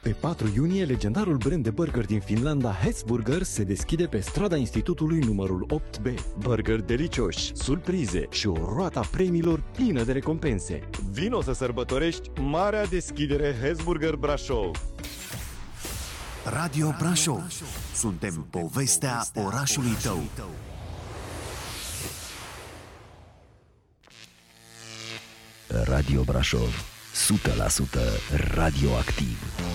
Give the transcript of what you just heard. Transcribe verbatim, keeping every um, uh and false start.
Pe patru iunie, legendarul brand de burger din Finlanda, Hesburger, se deschide pe strada Institutului numărul opt B. Burgeri delicioși, surprize și o roată premiilor plină de recompense. Vino să sărbătorești marea deschidere Hesburger Brașov. Radio Brașov. Suntem povestea orașului tău. Radio Brașov, o sută la sută radioactiv.